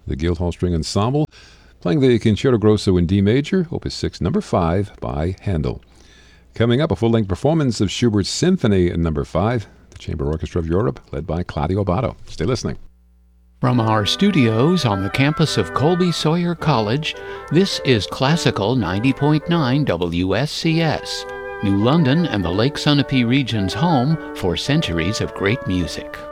the Guildhall String Ensemble, playing the Concerto Grosso in D major, Opus 6, number 5, by Handel. Coming up, a full-length performance of Schubert's Symphony number 5, the Chamber Orchestra of Europe, led by Claudio Abbado. Stay listening. From our studios on the campus of Colby Sawyer College, this is Classical 90.9 WSCS, New London and the Lake Sunapee region's home for centuries of great music.